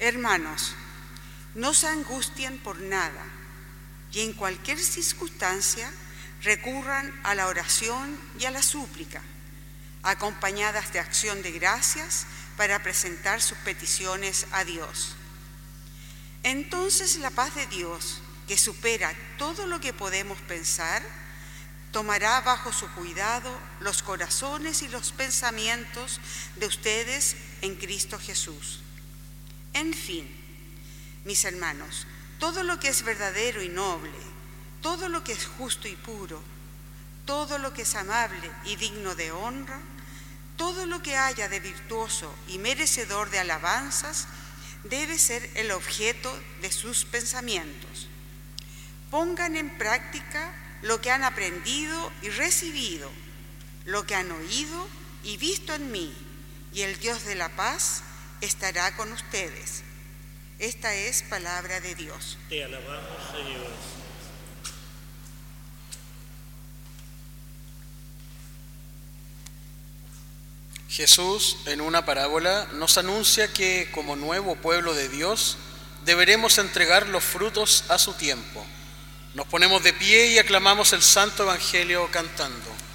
Hermanos, no se angustien por nada, y en cualquier circunstancia recurran a la oración y a la súplica, acompañadas de acción de gracias para presentar sus peticiones a Dios. Entonces la paz de Dios, que supera todo lo que podemos pensar, tomará bajo su cuidado los corazones y los pensamientos de ustedes en Cristo Jesús. En fin, mis hermanos, todo lo que es verdadero y noble, todo lo que es justo y puro, todo lo que es amable y digno de honra, todo lo que haya de virtuoso y merecedor de alabanzas, debe ser el objeto de sus pensamientos. Pongan en práctica lo que han aprendido y recibido, lo que han oído y visto en mí, y el Dios de la paz estará con ustedes. Esta es palabra de Dios. Te alabamos, Señor. Jesús, en una parábola, nos anuncia que, como nuevo pueblo de Dios, deberemos entregar los frutos a su tiempo. Nos ponemos de pie y aclamamos el Santo Evangelio cantando.